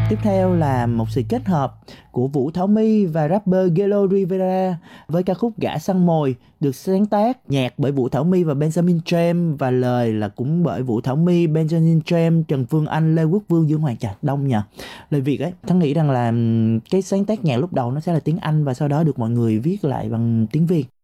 Tiếp theo là một sự kết hợp của Vũ Thảo My và rapper Gelo Rivera với ca khúc Gã Săn Mồi, được sáng tác nhạc bởi Vũ Thảo My và Benjamin James và lời là cũng bởi Vũ Thảo My, Benjamin James, Trần Phương Anh, Lê Quốc Vương, Dương Hoàng Trạch Đông nhờ. Lời Việt ấy, Thắng nghĩ rằng là cái sáng tác nhạc lúc đầu nó sẽ là tiếng Anh và sau đó được mọi người viết lại bằng tiếng Việt.